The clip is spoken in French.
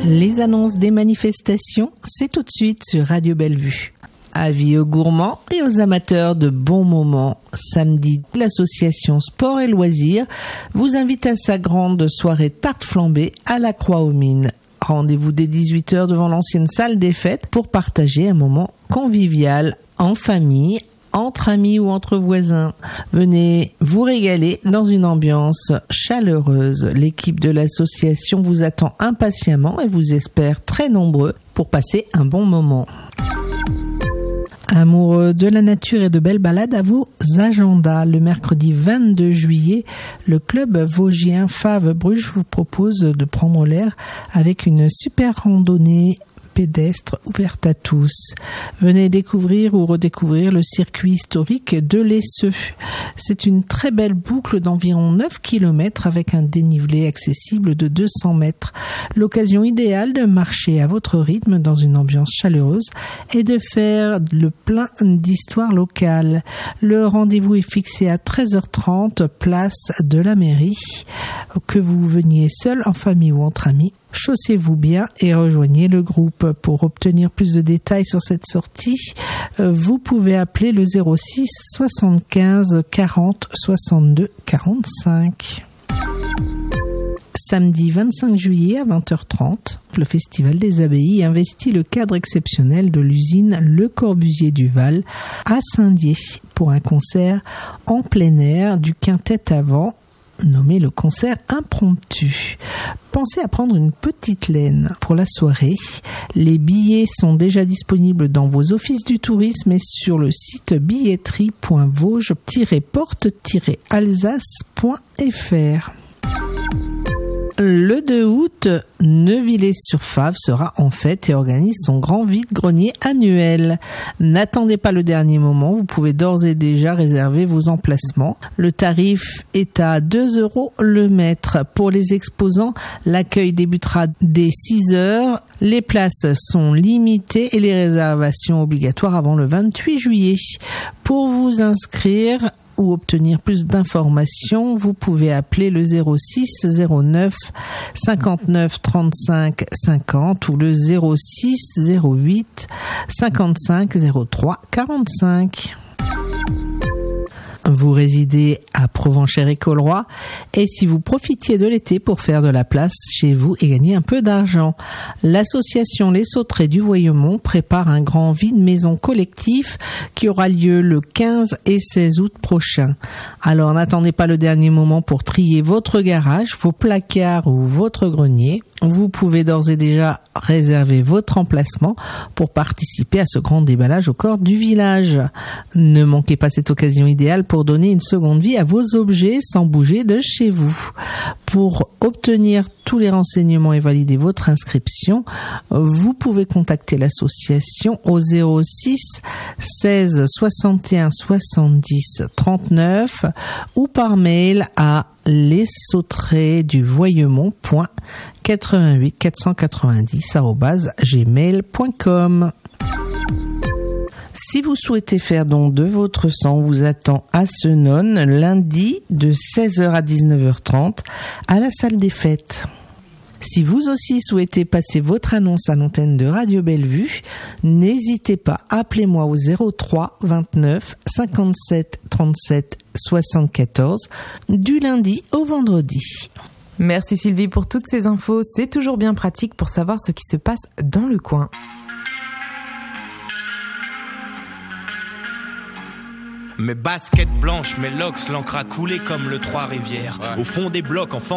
Les annonces des manifestations, c'est tout de suite sur Radio Bellevue. Avis aux gourmands et aux amateurs de bons moments. Samedi, l'association Sport et Loisirs vous invite à sa grande soirée tarte flambée à la Croix-aux-Mines. Rendez-vous dès 18h devant l'ancienne salle des fêtes pour partager un moment convivial en famille, entre amis ou entre voisins. Venez vous régaler dans une ambiance chaleureuse. L'équipe de l'association vous attend impatiemment et vous espère très nombreux pour passer un bon moment. Amoureux de la nature et de belles balades à vos agendas. Le mercredi 22 juillet, le club vosgien Faves-Bruges vous propose de prendre l'air avec une super randonnée pédestre ouverte à tous. Venez découvrir ou redécouvrir le circuit historique de l'Esseux. C'est une très belle boucle d'environ 9 km avec un dénivelé accessible de 200 mètres. L'occasion idéale de marcher à votre rythme dans une ambiance chaleureuse et de faire le plein d'histoire locale. Le rendez-vous est fixé à 13h30, place de la mairie. Que vous veniez seul, en famille ou entre amis, chaussez-vous bien et rejoignez le groupe. Pour obtenir plus de détails sur cette sortie, vous pouvez appeler le 06 75 40 62 45. Samedi 25 juillet à 20h30, le Festival des Abbayes investit le cadre exceptionnel de l'usine Le Corbusier du Val à Saint-Dié pour un concert en plein air du quintet avant, nommé le concert impromptu. Pensez à prendre une petite laine pour la soirée. Les billets sont déjà disponibles dans vos offices du tourisme et sur le site billetterie.vosges-porte-alsace.fr. Le 2 août, Neuvillers-sur-Fave sera en fête et organise son grand vide-grenier annuel. N'attendez pas le dernier moment, vous pouvez d'ores et déjà réserver vos emplacements. Le tarif est à 2 € le mètre. Pour les exposants, l'accueil débutera dès 6h. Les places sont limitées et les réservations obligatoires avant le 28 juillet. Pour vous inscrire ou obtenir plus d'informations, vous pouvez appeler le 06 09 59 35 50 ou le 06 08 55 03 45. Vous résidez à Provenchères-et-Colroy et si vous profitiez de l'été pour faire de la place chez vous et gagner un peu d'argent, l'association Les Sauterets du Voyemont prépare un grand vide-maison collectif qui aura lieu le 15 et 16 août prochain. Alors n'attendez pas le dernier moment pour trier votre garage, vos placards ou votre grenier. Vous pouvez d'ores et déjà réserver votre emplacement pour participer à ce grand déballage au cœur du village. Ne manquez pas cette occasion idéale pour donner une seconde vie à vos objets sans bouger de chez vous. Pour obtenir tous les renseignements et valider votre inscription, vous pouvez contacter l'association au 06 16 61 70 39 ou par mail à lessautretsduvvoyemont.88 490@gmail.com. Si vous souhaitez faire don de votre sang, on vous attend à Senones lundi de 16h à 19h30 à la salle des fêtes. Si vous aussi souhaitez passer votre annonce à l'antenne de Radio Bellevue, n'hésitez pas, appelez-moi au 03 29 57 37 74 du lundi au vendredi. Merci Sylvie pour toutes ces infos, c'est toujours bien pratique pour savoir ce qui se passe dans le coin. Mes baskets blanches, mes locks, l'encre a coulé comme le Trois-Rivières. Au fond des blocs, enfants.